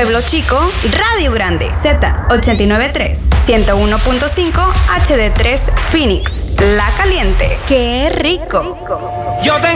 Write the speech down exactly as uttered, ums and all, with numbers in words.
Pueblo Chico, Radio Grande, Z ochenta y nueve punto tres, ciento uno punto cinco, H D tres Phoenix, La Caliente. ¡Qué rico! Yo te